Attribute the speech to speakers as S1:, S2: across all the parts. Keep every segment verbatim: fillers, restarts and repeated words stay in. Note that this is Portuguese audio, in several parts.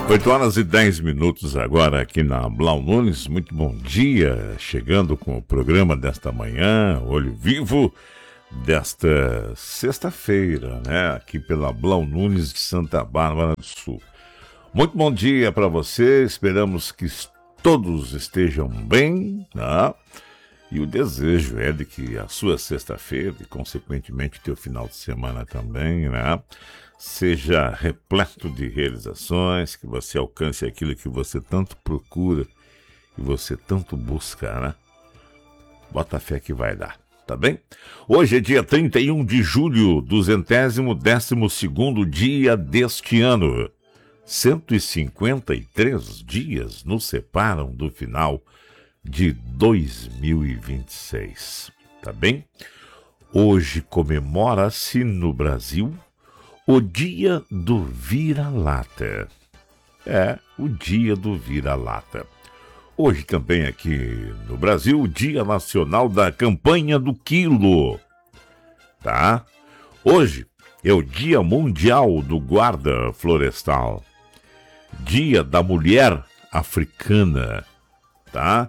S1: oito horas e dez minutos agora aqui na Blau Nunes. Muito bom dia, chegando com o programa desta manhã, Olho Vivo, desta sexta-feira, né? Aqui pela Blau Nunes de Santa Bárbara do Sul. Muito bom dia para você, esperamos que todos estejam bem, né? E o desejo é de que a sua sexta-feira e, consequentemente, teu final de semana também, né? Seja repleto de realizações, que você alcance aquilo que você tanto procura e você tanto busca, né? Bota fé que vai dar, tá bem? Hoje é dia trinta e um de julho, duzentésimo décimo segundo dia deste ano. cento e cinquenta e três dias nos separam do final de dois mil e vinte e seis, tá bem? Hoje comemora-se no Brasil o dia do vira-lata. É, o dia do vira-lata. Hoje também aqui no Brasil, o Dia Nacional da Campanha do Quilo. Tá? Hoje é o Dia Mundial do Guarda Florestal. Dia da Mulher Africana. Tá?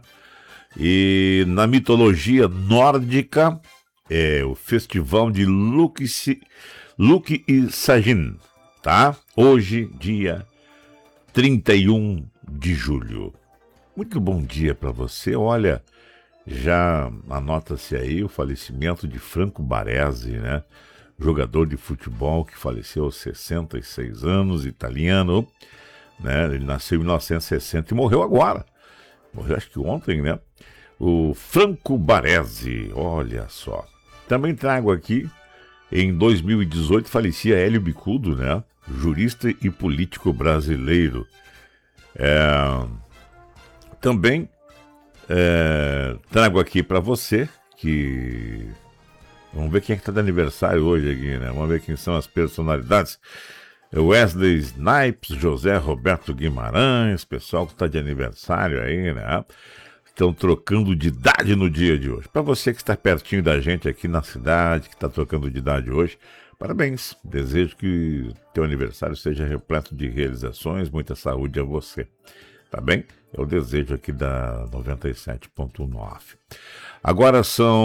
S1: E na mitologia nórdica, é o Festival de Luxi... Luke e Sagin, tá? Hoje, dia trinta e um de julho. Muito bom dia para você. Olha, já anota-se aí o falecimento de Franco Baresi, né? Jogador de futebol que faleceu aos sessenta e seis anos, italiano, né? Ele nasceu em mil novecentos e sessenta e morreu agora. Morreu acho que ontem, né? O Franco Baresi, olha só. Também trago aqui, em dois mil e dezoito, falecia Hélio Bicudo, né? Jurista e político brasileiro. É... Também é... trago aqui para você que... Vamos ver quem é que está de aniversário hoje aqui, né? Vamos ver quem são as personalidades. Wesley Snipes, José Roberto Guimarães, pessoal que está de aniversário aí, né? Estão trocando de idade no dia de hoje. Para você que está pertinho da gente aqui na cidade, que está trocando de idade hoje, parabéns. Desejo que teu aniversário seja repleto de realizações, muita saúde a você. Tá bem? É o desejo aqui da noventa e sete ponto nove. Agora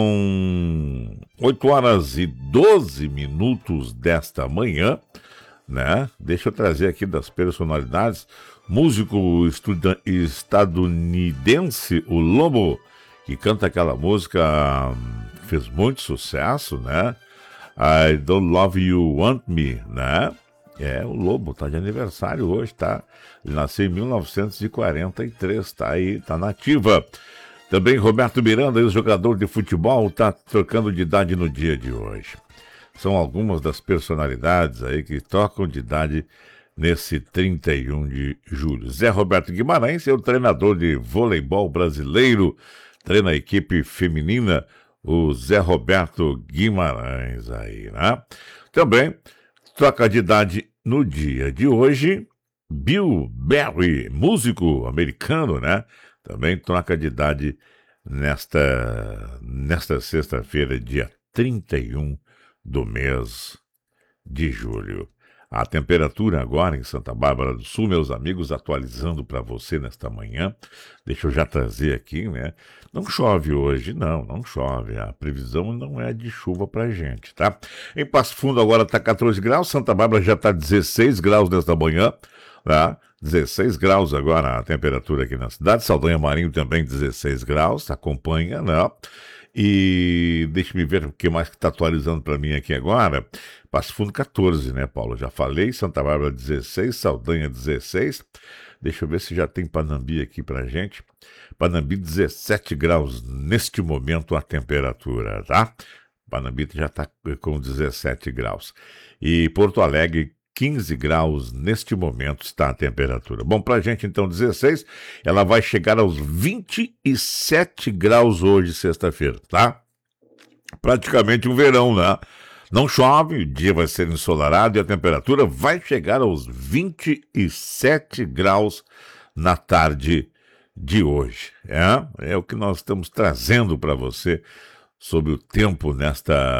S1: são oito horas e doze minutos desta manhã, né? Deixa eu trazer aqui das personalidades. Músico estuda- estadunidense, o Lobo, que canta aquela música, fez muito sucesso, né? I Don't Love You Want Me, né? É, o Lobo tá de aniversário hoje, tá? Ele nasceu em mil novecentos e quarenta e três, tá aí, tá nativa. Também Roberto Miranda, ex-jogador de futebol, tá trocando de idade no dia de hoje. São algumas das personalidades aí que trocam de idade nesse trinta e um de julho. Zé Roberto Guimarães é o treinador de voleibol brasileiro, treina a equipe feminina, o Zé Roberto Guimarães aí, né? Também troca de idade no dia de hoje, Bill Berry, músico americano, né? Também troca de idade nesta, nesta sexta-feira, dia trinta e um do mês de julho. A temperatura agora em Santa Bárbara do Sul, meus amigos, atualizando para você nesta manhã. Deixa eu já trazer aqui, né? Não chove hoje, não, não chove. A previsão não é de chuva pra gente, tá? Em Passo Fundo agora tá quatorze graus, Santa Bárbara já tá dezesseis graus nesta manhã, tá? dezesseis graus agora a temperatura aqui na cidade. Saldanha Marinho também dezesseis graus, acompanha, né? E deixa-me ver o que mais que está atualizando para mim aqui agora. Passo Fundo quatorze, né, Paulo? Já falei. Santa Bárbara dezesseis, Saldanha dezesseis. Deixa eu ver se já tem Panambi aqui pra gente. Panambi dezessete graus neste momento a temperatura, tá? Panambi já está com dezessete graus. E Porto Alegre quinze graus neste momento está a temperatura. Bom, pra gente então dezesseis, ela vai chegar aos vinte e sete graus hoje, sexta-feira, tá? Praticamente um verão, né? Não chove, o dia vai ser ensolarado e a temperatura vai chegar aos vinte e sete graus na tarde de hoje. É, é o que nós estamos trazendo para você sobre o tempo nesta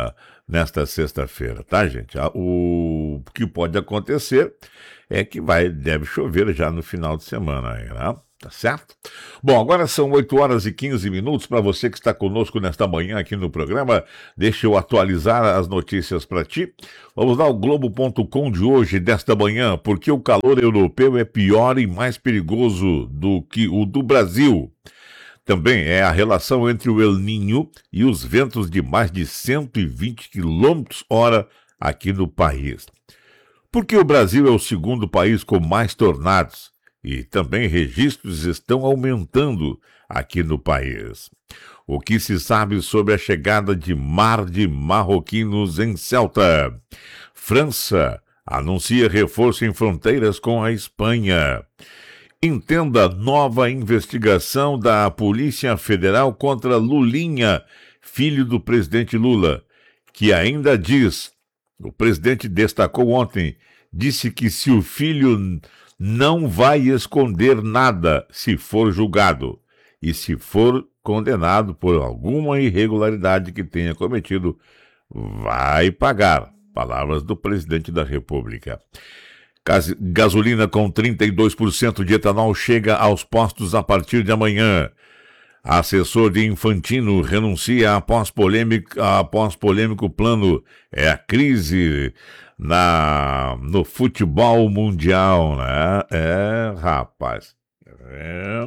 S1: nesta sexta-feira, tá, gente? O que pode acontecer é que vai, deve chover já no final de semana, aí, né? Tá certo? Bom, agora são oito horas e quinze minutos. Para você que está conosco nesta manhã aqui no programa, deixa eu atualizar as notícias para ti. Vamos lá, o Globo ponto com de hoje, desta manhã, porque o calor europeu é pior e mais perigoso do que o do Brasil. Também é a relação entre o El Niño e os ventos de mais de cento e vinte quilômetros por hora aqui no país. Porque o Brasil é o segundo país com mais tornados e também registros estão aumentando aqui no país. O que se sabe sobre a chegada de mar de marroquinos em Ceuta? França anuncia reforço em fronteiras com a Espanha. Entenda nova investigação da Polícia Federal contra Lulinha, filho do presidente Lula, que ainda diz, o presidente destacou ontem, disse que se o filho não vai esconder nada se for julgado e se for condenado por alguma irregularidade que tenha cometido, vai pagar. Palavras do presidente da República. Gas- gasolina com trinta e dois por cento de etanol chega aos postos a partir de amanhã. Assessor de Infantino renuncia após polêmico, após polêmico plano. É a crise na, no futebol mundial, né? É, rapaz. É.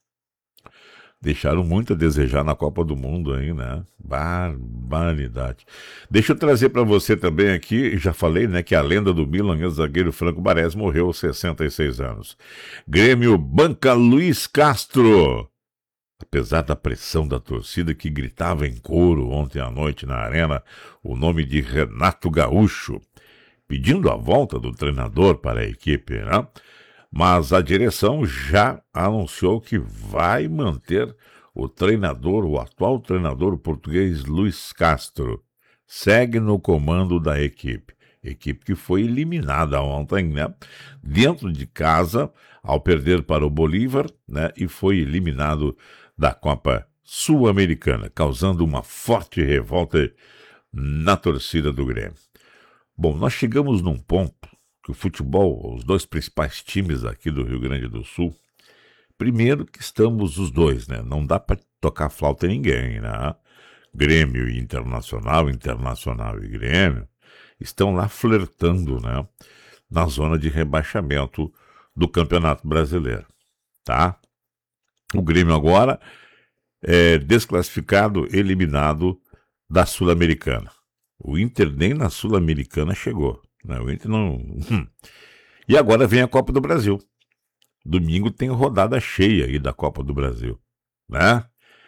S1: Deixaram muito a desejar na Copa do Mundo aí, né? Barbaridade. Deixa eu trazer para você também aqui, já falei, né, que a lenda do Milan, o zagueiro Franco Baresi, morreu aos sessenta e seis anos. Grêmio banca Luiz Castro. Apesar da pressão da torcida que gritava em coro ontem à noite na arena o nome de Renato Gaúcho, pedindo a volta do treinador para a equipe, né? Mas a direção já anunciou que vai manter o treinador, o atual treinador o português Luiz Castro. Segue no comando da equipe. Equipe que foi eliminada ontem, né? Dentro de casa, ao perder para o Bolívar, né? E foi eliminado da Copa Sul-Americana, causando uma forte revolta na torcida do Grêmio. Bom, nós chegamos num ponto que o futebol, os dois principais times aqui do Rio Grande do Sul, primeiro que estamos os dois, né? Não dá para tocar flauta em ninguém, né? Grêmio e Internacional, Internacional e Grêmio, estão lá flertando, né? Na zona de rebaixamento do Campeonato Brasileiro, tá? O Grêmio agora é desclassificado, eliminado da Sul-Americana. O Inter nem na Sul-Americana chegou. Né? O Inter não... Hum. E agora vem a Copa do Brasil. Domingo tem rodada cheia aí da Copa do Brasil. Né?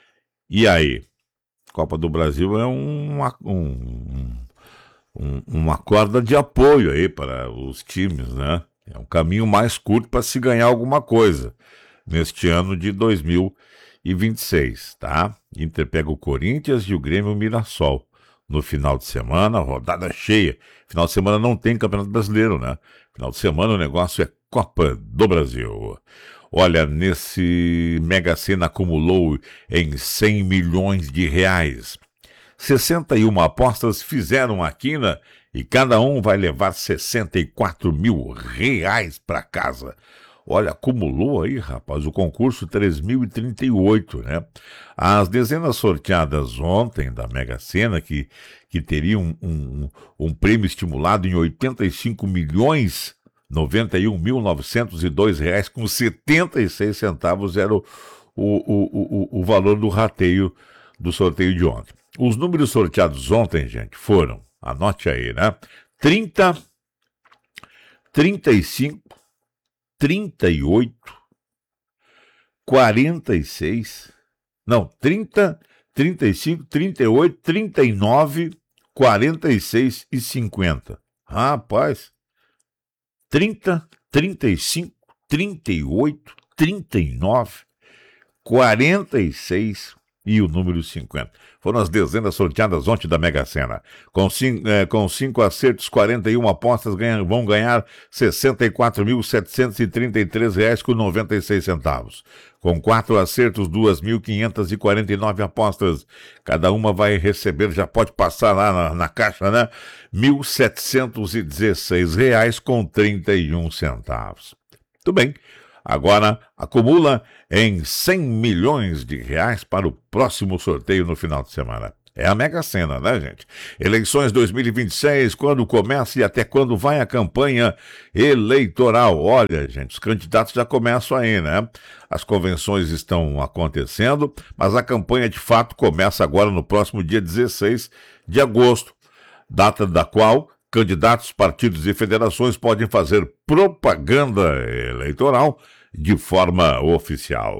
S1: E aí? Copa do Brasil é uma, um, um, uma corda de apoio aí para os times, né? É um caminho mais curto para se ganhar alguma coisa neste ano de dois mil e vinte e seis, tá? Inter pega o Corinthians e o Grêmio Mirassol. No final de semana, rodada cheia. Final de semana não tem Campeonato Brasileiro, né? Final de semana o negócio é Copa do Brasil. Olha, nesse Mega Sena acumulou em cem milhões de reais. sessenta e uma apostas fizeram a quina e cada um vai levar sessenta e quatro mil reais para casa. Olha, acumulou aí, rapaz, o concurso três mil e trinta e oito, né? As dezenas sorteadas ontem da Mega Sena, que, que teriam um, um, um prêmio estimulado em oitenta e cinco milhões, noventa e um mil novecentos e dois reais com setenta e seis centavos era o, o, o, o, o valor do rateio do sorteio de ontem. Os números sorteados ontem, gente, foram, anote aí, né? trinta, trinta e cinco, trinta e oito, quarenta e seis, não, trinta, trinta e cinco, trinta e oito, trinta e nove, quarenta e seis e cinquenta. Rapaz, trinta, trinta e cinco, trinta e oito, trinta e nove, quarenta e seis e o número cinquenta. Foram as dezenas sorteadas ontem da Mega Sena. Com cinco, eh, com cinco acertos, quarenta e uma apostas ganham, vão ganhar sessenta e quatro mil setecentos e trinta e três reais com noventa e seis centavos. Com quatro acertos, duas mil quinhentas e quarenta e nove apostas. Cada uma vai receber, já pode passar lá na, na caixa, né? mil setecentos e dezesseis reais com trinta e um centavos. Tudo bem. Agora acumula em cem milhões de reais para o próximo sorteio no final de semana. É a Mega Sena, né, gente? Eleições dois mil e vinte e seis, quando começa e até quando vai a campanha eleitoral? Olha, gente, os candidatos já começam aí, né? As convenções estão acontecendo, mas a campanha de fato começa agora no próximo dia dezesseis de agosto, data da qual candidatos, partidos e federações podem fazer propaganda eleitoral de forma oficial.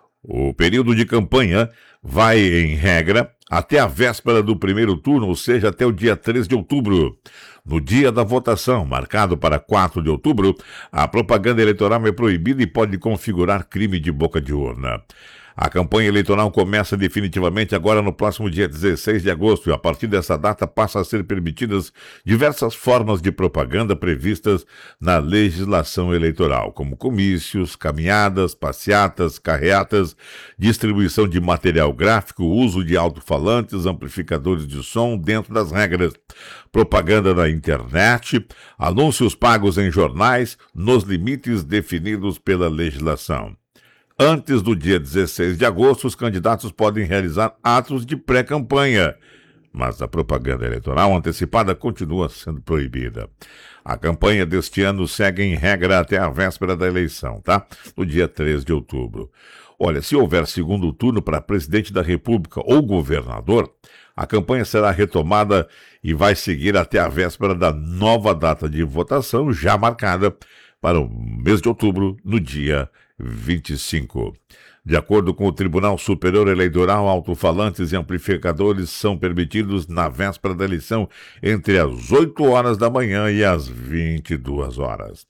S1: O período de campanha vai, em regra, até a véspera do primeiro turno, ou seja, até o dia três de outubro. No dia da votação, marcado para quatro de outubro, a propaganda eleitoral é proibida e pode configurar crime de boca de urna. A campanha eleitoral começa definitivamente agora no próximo dia dezesseis de agosto e a partir dessa data passa a ser permitidas diversas formas de propaganda previstas na legislação eleitoral, como comícios, caminhadas, passeatas, carreatas, distribuição de material gráfico, uso de alto-falantes, amplificadores de som dentro das regras, propaganda na internet, anúncios pagos em jornais nos limites definidos pela legislação. Antes do dia dezesseis de agosto, os candidatos podem realizar atos de pré-campanha, mas a propaganda eleitoral antecipada continua sendo proibida. A campanha deste ano segue em regra até a véspera da eleição, tá? No dia três de outubro. Olha, se houver segundo turno para presidente da República ou governador, a campanha será retomada e vai seguir até a véspera da nova data de votação, já marcada para o mês de outubro, no dia vinte e cinco. De acordo com o Tribunal Superior Eleitoral, alto-falantes e amplificadores são permitidos na véspera da eleição entre as oito horas da manhã e as vinte e duas horas.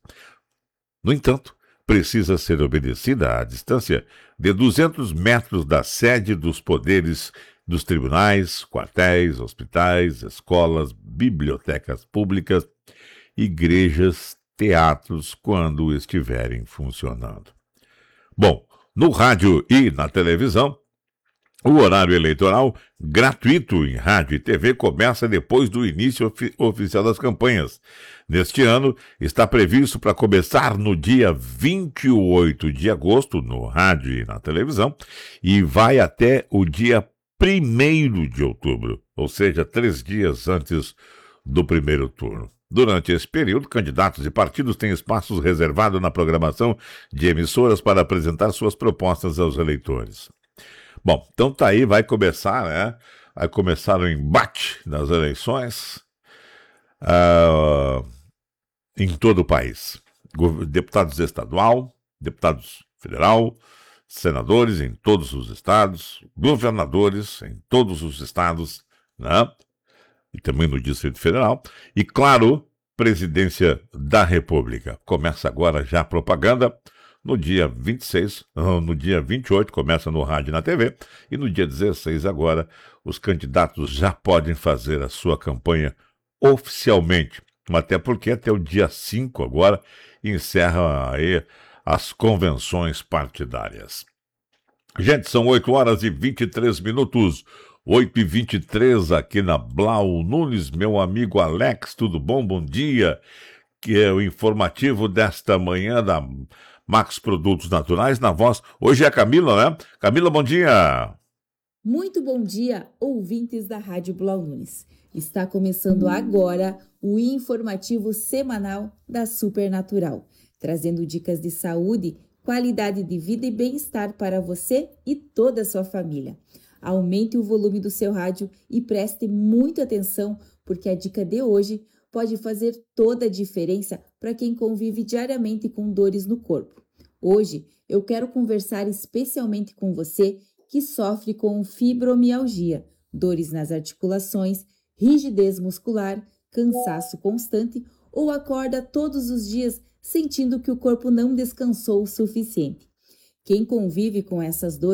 S1: No entanto, precisa ser obedecida a distância de duzentos metros da sede dos poderes dos tribunais, quartéis, hospitais, escolas, bibliotecas públicas, igrejas, teatros, quando estiverem funcionando. Bom, no rádio e na televisão, o horário eleitoral gratuito em rádio e T V começa depois do início ofi- oficial das campanhas. Neste ano, está previsto para começar no dia vinte e oito de agosto, no rádio e na televisão, e vai até o dia primeiro de outubro, ou seja, três dias antes do primeiro turno. Durante esse período, candidatos e partidos têm espaços reservados na programação de emissoras para apresentar suas propostas aos eleitores. Bom, então tá aí, vai começar, né? Vai começar o embate das eleições uh, em todo o país. Deputados estadual, deputados federal, senadores em todos os estados, governadores em todos os estados, né? E também no Distrito Federal, e, claro, Presidência da República. Começa agora já a propaganda, no dia vinte e seis, no dia vinte e oito, começa no rádio e na T V, e no dia dezesseis agora, os candidatos já podem fazer a sua campanha oficialmente, até porque até o dia cinco agora encerra aí as convenções partidárias. Gente, são oito horas e vinte e três minutos. oito e vinte e três aqui na Blau Nunes, meu amigo Alex, tudo bom? Bom dia, que é o informativo desta manhã da Max Produtos Naturais, na voz, hoje é a Camila, né? Camila, bom dia!
S2: Muito bom dia, ouvintes da Rádio Blau Nunes. Está começando agora o informativo semanal da Supernatural, trazendo dicas de saúde, qualidade de vida e bem-estar para você e toda a sua família. Aumente o volume do seu rádio e preste muita atenção, porque a dica de hoje pode fazer toda a diferença para quem convive diariamente com dores no corpo. Hoje eu quero conversar especialmente com você que sofre com fibromialgia, dores nas articulações, rigidez muscular, cansaço constante ou acorda todos os dias sentindo que o corpo não descansou o suficiente. Quem convive com essas dores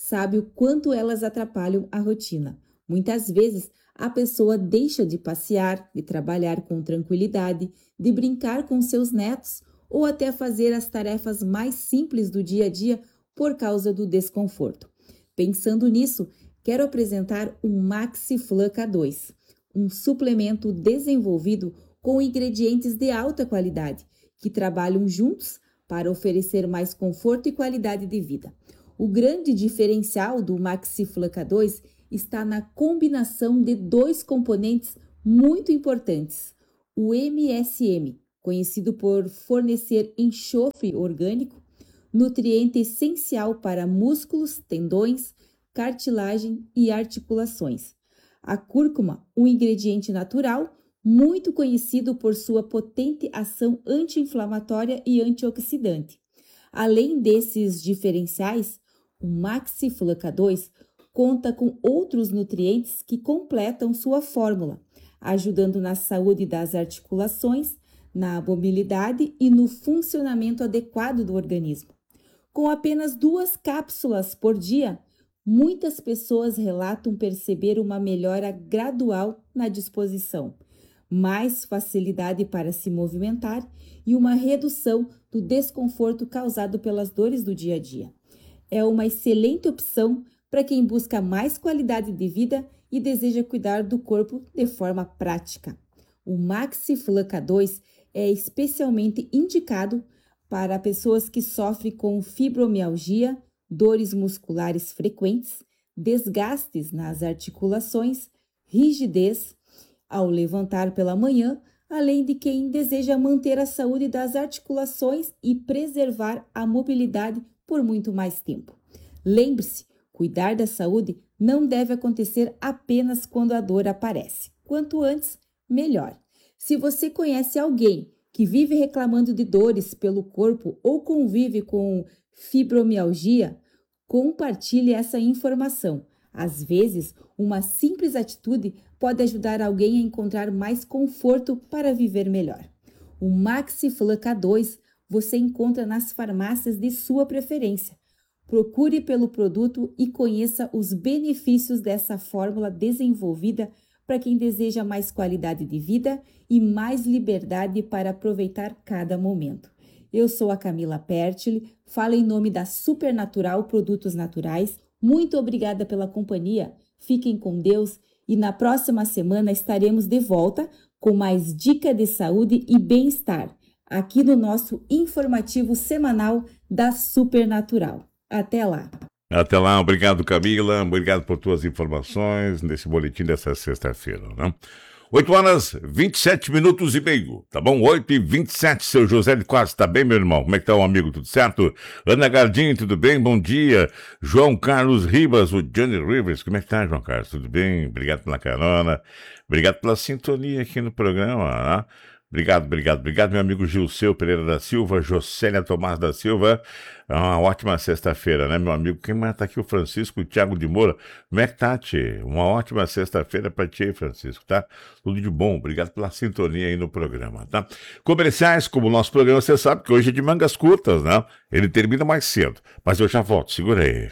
S2: sabe o quanto elas atrapalham a rotina. Muitas vezes, a pessoa deixa de passear, de trabalhar com tranquilidade, de brincar com seus netos ou até fazer as tarefas mais simples do dia a dia por causa do desconforto. Pensando nisso, quero apresentar o MaxiFlan K dois, um suplemento desenvolvido com ingredientes de alta qualidade, que trabalham juntos para oferecer mais conforto e qualidade de vida. O grande diferencial do MaxiFlan K dois está na combinação de dois componentes muito importantes. O M S M, conhecido por fornecer enxofre orgânico, nutriente essencial para músculos, tendões, cartilagem e articulações. A cúrcuma, um ingrediente natural, muito conhecido por sua potente ação anti-inflamatória e antioxidante. Além desses diferenciais, o MaxiFlan K dois conta com outros nutrientes que completam sua fórmula, ajudando na saúde das articulações, na mobilidade e no funcionamento adequado do organismo. Com apenas duas cápsulas por dia, muitas pessoas relatam perceber uma melhora gradual na disposição, mais facilidade para se movimentar e uma redução do desconforto causado pelas dores do dia a dia. É uma excelente opção para quem busca mais qualidade de vida e deseja cuidar do corpo de forma prática. O MaxiFlan K dois é especialmente indicado para pessoas que sofrem com fibromialgia, dores musculares frequentes, desgastes nas articulações, rigidez ao levantar pela manhã, além de quem deseja manter a saúde das articulações e preservar a mobilidade por muito mais tempo. Lembre-se, cuidar da saúde não deve acontecer apenas quando a dor aparece. Quanto antes, melhor. Se você conhece alguém que vive reclamando de dores pelo corpo ou convive com fibromialgia, compartilhe essa informação. Às vezes, uma simples atitude pode ajudar alguém a encontrar mais conforto para viver melhor. O MaxiFlan K dois você encontra nas farmácias de sua preferência. Procure pelo produto e conheça os benefícios dessa fórmula desenvolvida para quem deseja mais qualidade de vida e mais liberdade para aproveitar cada momento. Eu sou a Camila Pertile, falo em nome da Supernatural Produtos Naturais. Muito obrigada pela companhia, fiquem com Deus e na próxima semana estaremos de volta com mais dicas de saúde e bem-estar, aqui no nosso informativo semanal da Supernatural. Até lá!
S1: Até lá, obrigado Camila, obrigado por tuas informações nesse boletim dessa sexta-feira, né? oito horas, vinte e sete minutos e meio, tá bom? oito e vinte e sete, seu José de Costa, tá bem, meu irmão? Como é que tá o amigo, tudo certo? Ana Gardim, tudo bem? Bom dia. João Carlos Ribas, o Johnny Rivers, como é que tá, João Carlos? Tudo bem? Obrigado pela carona, obrigado pela sintonia aqui no programa, né? Obrigado, obrigado, obrigado, meu amigo Gilceu Pereira da Silva, Jocélia Tomás da Silva. Uma ótima sexta-feira, né, meu amigo? Quem mais tá aqui? O Francisco Thiago de Moura. Como é que tá, tchê? Uma ótima sexta-feira pra ti, Francisco, tá? Tudo de bom. Obrigado pela sintonia aí no programa, tá? Comerciais, como o nosso programa, você sabe que hoje é de mangas curtas, né? Ele termina mais cedo, mas eu já volto. Segura aí.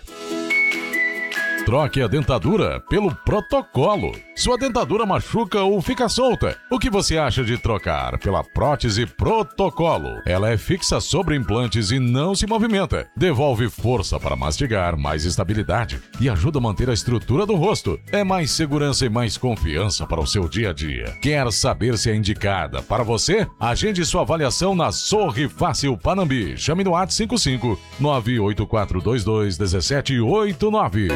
S3: Troque a dentadura pelo Protocolo. Sua dentadura machuca ou fica solta. O que você acha de trocar pela prótese Protocolo? Ela é fixa sobre implantes e não se movimenta. Devolve força para mastigar, mais estabilidade e ajuda a manter a estrutura do rosto. É mais segurança e mais confiança para o seu dia a dia. Quer saber se é indicada para você? Agende sua avaliação na Sorri Fácil Panambi. Chame no WhatsApp cinco cinco nove oito quatro dois dois um sete oito nove.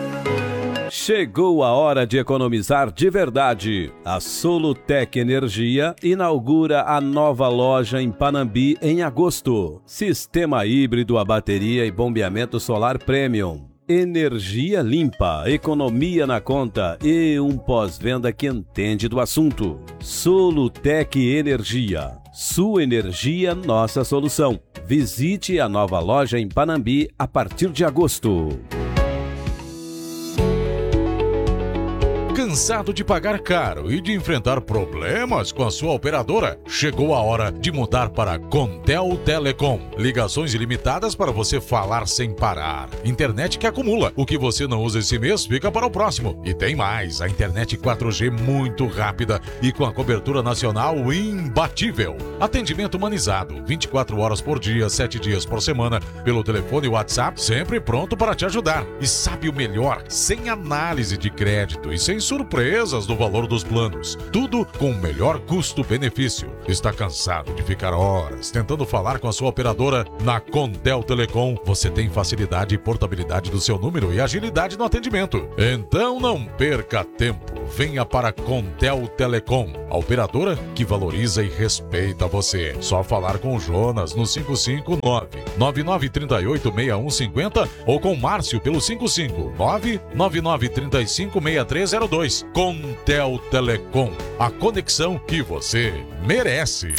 S4: Chegou a hora de economizar de verdade. A Solutec Energia inaugura a nova loja em Panambi em agosto. Sistema híbrido a bateria e bombeamento solar premium. Energia limpa, economia na conta e um pós-venda que entende do assunto. Solutec Energia. Sua energia, nossa solução. Visite a nova loja em Panambi a partir de agosto.
S3: Cansado de pagar caro e de enfrentar problemas com a sua operadora? Chegou a hora de mudar para Contel Telecom. Ligações ilimitadas para você falar sem parar. Internet que acumula. O que você não usa esse mês fica para o próximo. E tem mais, a internet quatro G muito rápida e com a cobertura nacional imbatível. Atendimento humanizado, vinte e quatro horas por dia, sete dias por semana, pelo telefone e WhatsApp, sempre pronto para te ajudar. E sabe o melhor? Sem análise de crédito e sem surpresas do valor dos planos. Tudo com o melhor custo-benefício. Está cansado de ficar horas tentando falar com a sua operadora? Na Contel Telecom, você tem facilidade e portabilidade do seu número e agilidade no atendimento. Então não perca tempo. Venha para Contel Telecom, a operadora que valoriza e respeita você. Só falar com o Jonas no cinco cinco nove, nove nove três oito, seis um cinco zero ou com o Márcio pelo cinco cinco nove, nove nove três cinco, seis três zero dois. Contel Telecom, a conexão que você merece.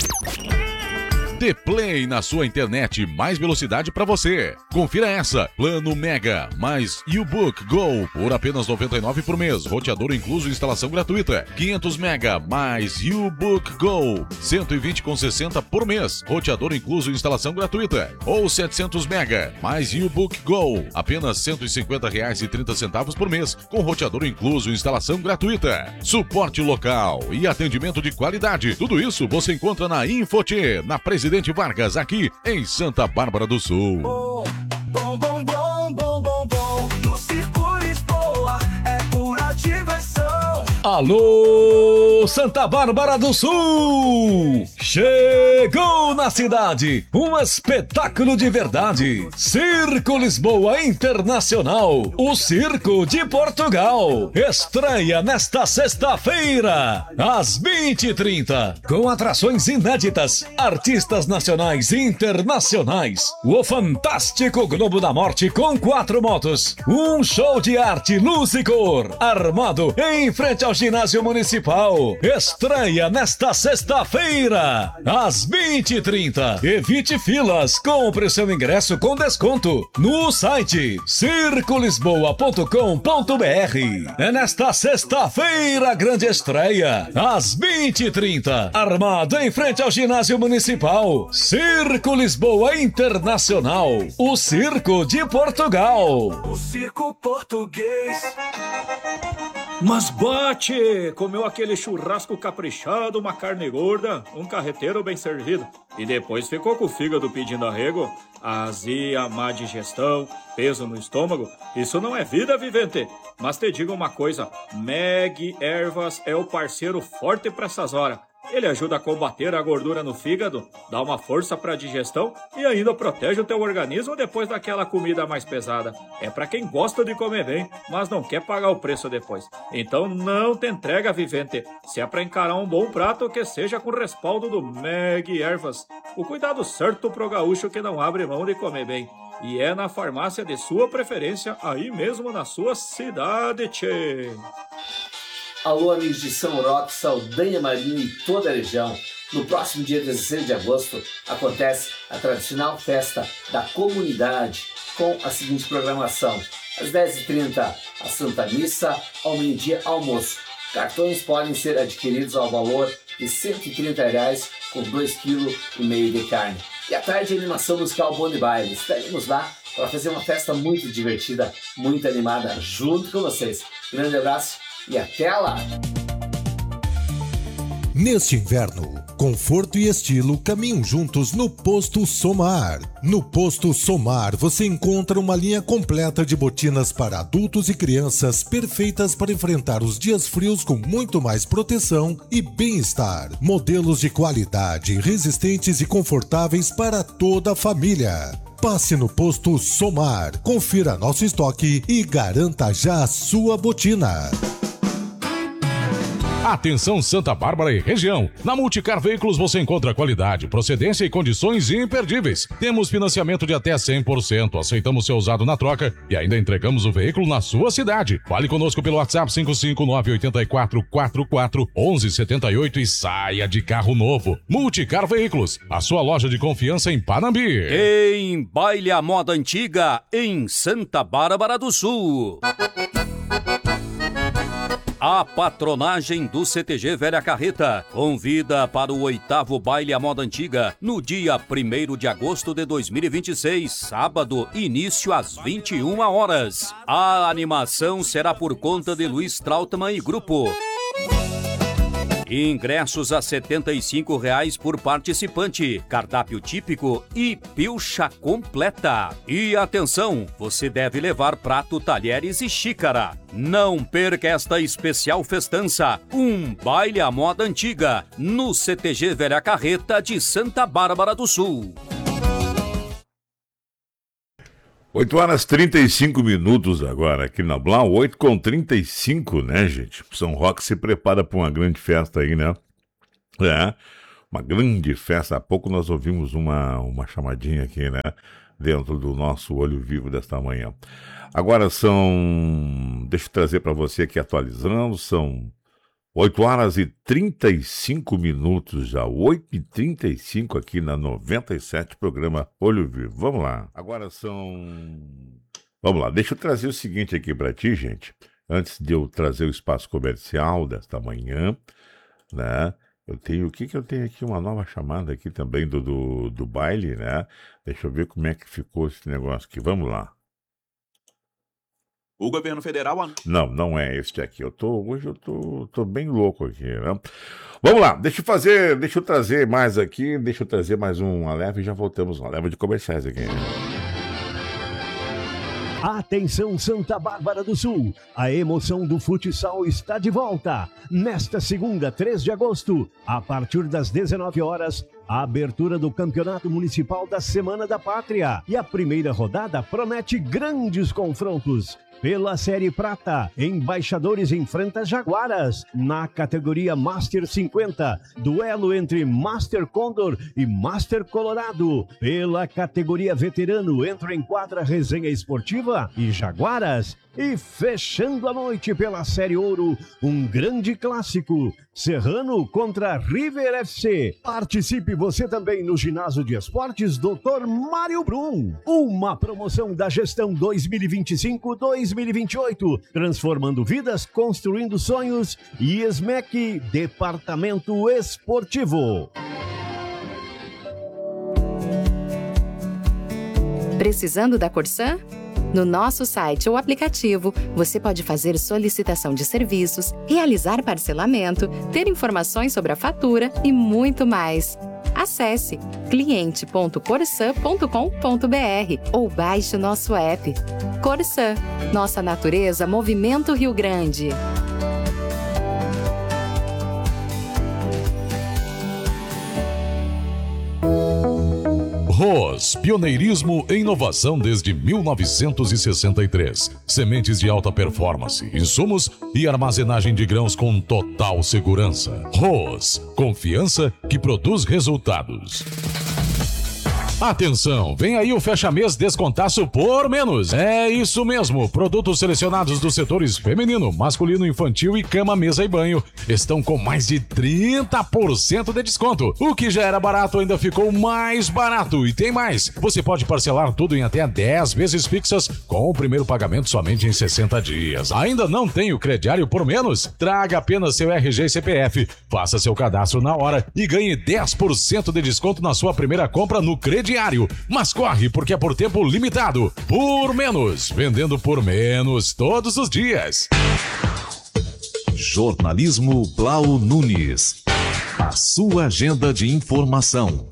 S3: Dê Play na sua internet, mais velocidade para você. Confira essa, plano Mega mais U-Book Go por apenas noventa e nove reais por mês, roteador incluso e instalação gratuita. quinhentos mega mais U-Book Go, cento e vinte com sessenta por mês, roteador incluso e instalação gratuita. Ou setecentos mega mais U-Book Go, apenas cento e cinquenta reais e trinta centavos por mês, com roteador incluso e instalação gratuita. Suporte local e atendimento de qualidade. Tudo isso você encontra na Infotê, na Presidente Vargas, aqui em Santa Bárbara do Sul.
S5: Bom, bom, bom, bom, bom, bom, bom. No Circo Lisboa é pura diversão.
S6: Alô, Santa Bárbara do Sul! Chegou na cidade um espetáculo de verdade. Circo Lisboa Internacional, o Circo de Portugal. Estreia nesta sexta-feira, às vinte e trinta, com atrações inéditas, artistas nacionais e internacionais. O fantástico Globo da Morte com quatro motos, um show de arte, luz e cor, armado em frente ao ginásio municipal. Estreia nesta sexta-feira, às vinte e trinta. Evite filas, compre seu ingresso com desconto no site circo lisboa ponto com ponto br. É nesta sexta-feira, grande estreia, às vinte e trinta, armado em frente ao ginásio municipal. Circo Lisboa Internacional, o Circo de Portugal.
S5: O Circo Português.
S7: Mas bate! Comeu aquele churrasco caprichado, uma carne gorda, um carreteiro bem servido. E depois ficou com o fígado pedindo arrego. Azia, má digestão, peso no estômago. Isso não é vida, vivente. Mas te digo uma coisa, Meg Ervas é o parceiro forte para essas horas. Ele ajuda a combater a gordura no fígado, dá uma força para a digestão e ainda protege o teu organismo depois daquela comida mais pesada. É para quem gosta de comer bem, mas não quer pagar o preço depois. Então não te entrega, vivente. Se é para encarar um bom prato, que seja com respaldo do Meg Ervas. O cuidado certo pro gaúcho que não abre mão de comer bem. E é na farmácia de sua preferência, aí mesmo na sua cidade, tchê.
S8: Alô, amigos de São Roque, Saldanha Marinho e toda a região. No próximo dia dezesseis de agosto acontece a tradicional festa da comunidade com a seguinte programação. Às dez e trinta, a Santa Missa, ao meio-dia, almoço. Cartões podem ser adquiridos ao valor de cento e trinta reais com dois vírgula cinco quilos de carne. E à tarde, a animação musical Bom de Baile. Estaremos lá para fazer uma festa muito divertida, muito animada, junto com vocês. Grande abraço e até lá!
S9: Neste inverno, conforto e estilo caminham juntos no Posto Somar. No Posto Somar você encontra uma linha completa de botinas para adultos e crianças perfeitas para enfrentar os dias frios com muito mais proteção e bem-estar. Modelos de qualidade, resistentes e confortáveis para toda a família. Passe no Posto Somar, confira nosso estoque e garanta já a sua botina.
S3: Atenção Santa Bárbara e região. Na Multicar Veículos você encontra qualidade, procedência e condições imperdíveis. Temos financiamento de até cem por cento. Aceitamos seu usado na troca e ainda entregamos o veículo na sua cidade. Fale conosco pelo WhatsApp cinco cinco nove oito quatro quatro quatro um um sete oito e saia de carro novo. Multicar Veículos, a sua loja de confiança em Panambi.
S10: Em Baile à Moda Antiga, em Santa Bárbara do Sul. A patronagem do C T G Velha Carreta convida para o oitavo baile à moda antiga no dia primeiro de agosto de dois mil e vinte e seis, sábado, início às vinte e uma horas. A animação será por conta de Luiz Trautmann e grupo. Ingressos a setenta e cinco reais por participante, cardápio típico e pilcha completa. E atenção, você deve levar prato, talheres e xícara. Não perca esta especial festança, um baile à moda antiga, no C T G Velha Carreta de Santa Bárbara do Sul.
S1: oito horas e trinta e cinco minutos agora aqui na Blau, oito com trinta e cinco, né, gente? São Roque se prepara para uma grande festa aí, né? É, uma grande festa. Há pouco nós ouvimos uma, uma chamadinha aqui, né? Dentro do nosso Olho Vivo desta manhã. Agora são... Deixa eu trazer para você aqui atualizando, são oito horas e trinta e cinco minutos já, oito e trinta e cinco aqui na noventa e sete, programa Olho Vivo. Vamos lá, agora são... Vamos lá, deixa eu trazer o seguinte aqui para ti, gente. Antes de eu trazer o espaço comercial desta manhã, né? Eu tenho, o que que eu tenho aqui? Uma nova chamada aqui também do, do, do baile, né? Deixa eu ver como é que ficou esse negócio aqui, vamos lá.
S11: O governo federal...
S1: Não, não é este aqui. Eu tô, hoje eu tô, tô bem louco aqui, né? Vamos lá, deixa eu fazer, deixa eu trazer mais aqui, deixa eu trazer mais uma leva e já voltamos, uma leva de comerciais aqui.
S12: Atenção Santa Bárbara do Sul, a emoção do futsal está de volta. Nesta segunda, três de agosto, a partir das dezenove horas, a abertura do Campeonato Municipal da Semana da Pátria. E a primeira rodada promete grandes confrontos. Pela Série Prata, Embaixadores enfrenta Jaguaras. Na categoria Master cinquenta, duelo entre Master Condor e Master Colorado. Pela categoria Veterano, entra em quadra Resenha Esportiva e Jaguaras. E fechando a noite pela Série Ouro, um grande clássico, Serrano contra River F C. Participe você também no Ginásio de Esportes doutor Mário Brum. Uma promoção da gestão dois mil e vinte e cinco dois mil e vinte e oito, transformando vidas, construindo sonhos. E S M E C, Departamento Esportivo.
S13: Precisando da Corsan? No nosso site ou aplicativo, você pode fazer solicitação de serviços, realizar parcelamento, ter informações sobre a fatura e muito mais. Acesse cliente ponto corsan ponto com ponto br ou baixe o nosso app. Corsan, nossa natureza, Movimento Rio Grande.
S3: Roos, pioneirismo e inovação desde mil novecentos e sessenta e três. Sementes de alta performance, insumos e armazenagem de grãos com total segurança. Roos, confiança que produz resultados. Atenção, vem aí o fecha-mês descontaço por menos. É isso mesmo, produtos selecionados dos setores feminino, masculino, infantil e cama, mesa e banho estão com mais de trinta por cento de desconto. O que já era barato ainda ficou mais barato. E tem mais, você pode parcelar tudo em até dez vezes fixas com o primeiro pagamento somente em sessenta dias. Ainda não tem o crediário por menos? Traga apenas seu R G e C P F, faça seu cadastro na hora e ganhe dez por cento de desconto na sua primeira compra no crediário. Mas corre, porque é por tempo limitado. Por menos, vendendo por menos todos os dias.
S14: Jornalismo Blau Nunes. A sua agenda de informação.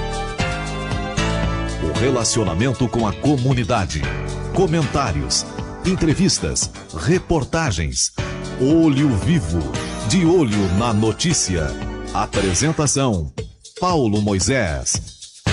S14: O relacionamento com a comunidade. Comentários, entrevistas, reportagens. Olho Vivo. De olho na notícia. Apresentação: Paulo Moisés.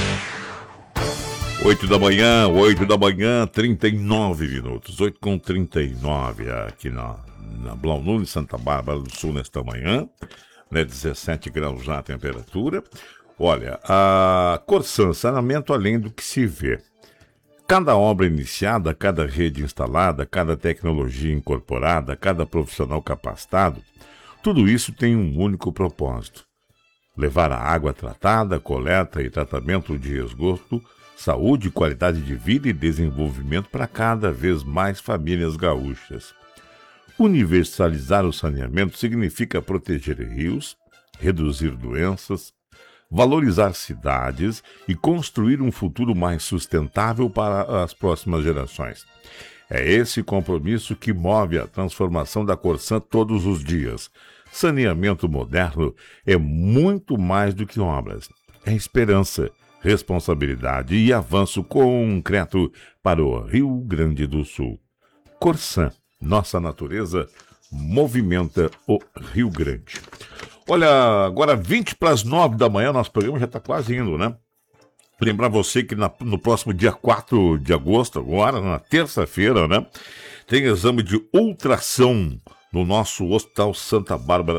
S1: oito da manhã, oito da manhã, trinta e nove minutos, oito com trinta e nove aqui na, na Blau Nunes, Santa Bárbara do Sul nesta manhã, né, dezessete graus já a temperatura. Olha, a Corsan, saneamento além do que se vê. Cada obra iniciada, cada rede instalada, cada tecnologia incorporada, cada profissional capacitado, tudo isso tem um único propósito: levar a água tratada, coleta e tratamento de esgoto, saúde, qualidade de vida e desenvolvimento para cada vez mais famílias gaúchas. Universalizar o saneamento significa proteger rios, reduzir doenças, valorizar cidades e construir um futuro mais sustentável para as próximas gerações. É esse compromisso que move a transformação da Corsã todos os dias. Saneamento moderno é muito mais do que obras. É esperança, responsabilidade e avanço concreto para o Rio Grande do Sul. Corsã, nossa natureza, movimenta o Rio Grande. Olha, agora vinte para as nove da manhã, nosso programa já está quase indo, né? Lembrar você que na, no próximo dia quatro de agosto, agora, na terça-feira, né? Tem exame de ultrassom no nosso Hospital Santa Bárbara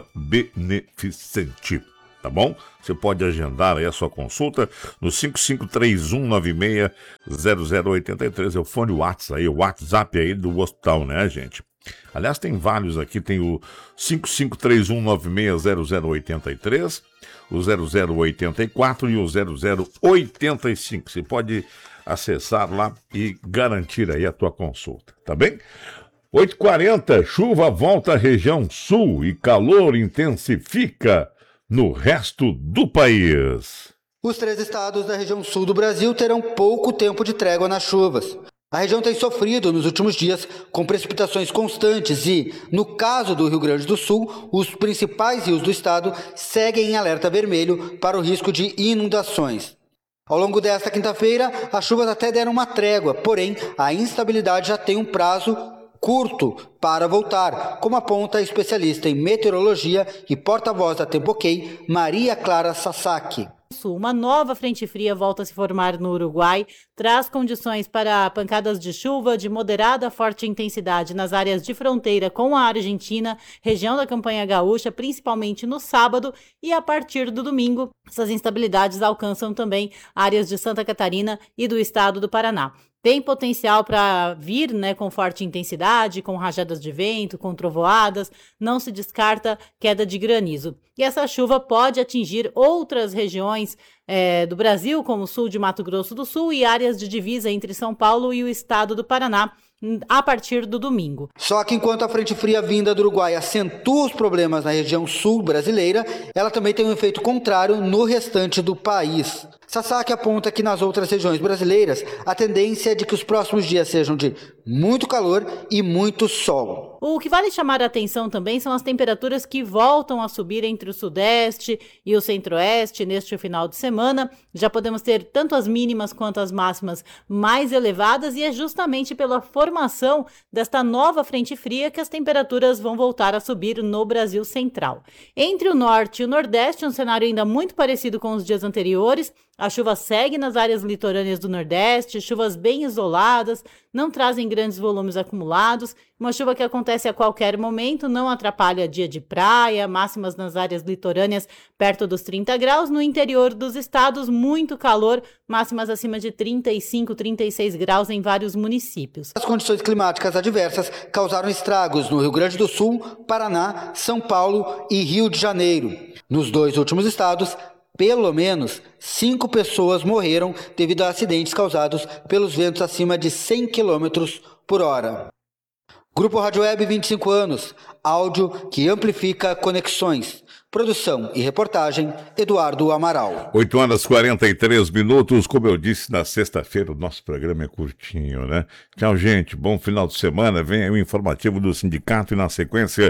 S1: Beneficente, tá bom? Você pode agendar aí a sua consulta no cinco cinco três um nove seis zero zero oito três, é o fone WhatsApp aí, o WhatsApp aí do hospital, né, gente? Aliás, tem vários aqui, tem o cinco cinco três um nove seis zero zero oito três, o zero zero oito quatro e o zero zero oito cinco. Você pode acessar lá e garantir aí a tua consulta, tá bem? oito e quarenta, chuva volta à região sul e calor intensifica no resto do país.
S11: Os três estados da região sul do Brasil terão pouco tempo de trégua nas chuvas. A região tem sofrido nos últimos dias com precipitações constantes e, no caso do Rio Grande do Sul, os principais rios do estado seguem em alerta vermelho para o risco de inundações. Ao longo desta quinta-feira, as chuvas até deram uma trégua, porém a instabilidade já tem um prazo curto para voltar, como aponta a especialista em meteorologia e porta-voz da Tempoquei, Maria Clara Sasaki.
S15: Uma nova frente fria volta a se formar no Uruguai, traz condições para pancadas de chuva de moderada a forte intensidade nas áreas de fronteira com a Argentina, região da Campanha Gaúcha, principalmente no sábado, e a partir do domingo, essas instabilidades alcançam também áreas de Santa Catarina e do estado do Paraná. Tem potencial para vir, né, com forte intensidade, com rajadas de vento, com trovoadas, não se descarta queda de granizo. E essa chuva pode atingir outras regiões é, do Brasil, como o sul de Mato Grosso do Sul e áreas de divisa entre São Paulo e o estado do Paraná, a partir do domingo.
S11: Só que enquanto a frente fria vinda do Uruguai acentua os problemas na região sul brasileira, ela também tem um efeito contrário no restante do país. Sasaki aponta que nas outras regiões brasileiras a tendência é de que os próximos dias sejam de muito calor e muito sol.
S15: O que vale chamar a atenção também são as temperaturas que voltam a subir entre o sudeste e o centro-oeste neste final de semana. Já podemos ter tanto as mínimas quanto as máximas mais elevadas e é justamente pela formação desta nova frente fria que as temperaturas vão voltar a subir no Brasil central. Entre o norte e o nordeste, um cenário ainda muito parecido com os dias anteriores. A chuva segue nas áreas litorâneas do Nordeste, chuvas bem isoladas, não trazem grandes volumes acumulados. Uma chuva que acontece a qualquer momento, não atrapalha dia de praia, máximas nas áreas litorâneas perto dos trinta graus. No interior dos estados, muito calor, máximas acima de trinta e cinco, trinta e seis graus em vários municípios.
S11: As condições climáticas adversas causaram estragos no Rio Grande do Sul, Paraná, São Paulo e Rio de Janeiro. Nos dois últimos estados, pelo menos cinco pessoas morreram devido a acidentes causados pelos ventos acima de cem quilômetros por hora. Grupo Rádio Web, vinte e cinco anos, áudio que amplifica conexões. Produção e reportagem, Eduardo Amaral.
S1: oito horas e quarenta e três minutos, como eu disse, na sexta-feira o nosso programa é curtinho, né? Tchau, gente, bom final de semana, vem aí o informativo do sindicato e na sequência,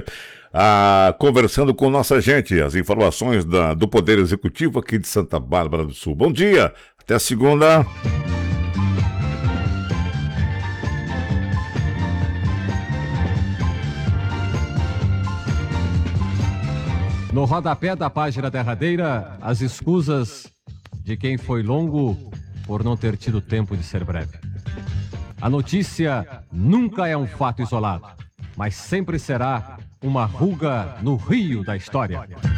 S1: ah, conversando com nossa gente, as informações da, do Poder Executivo aqui de Santa Bárbara do Sul. Bom dia, até a segunda.
S16: No rodapé da página derradeira, as escusas de quem foi longo por não ter tido tempo de ser breve. A notícia nunca é um fato isolado, mas sempre será uma ruga no rio da história.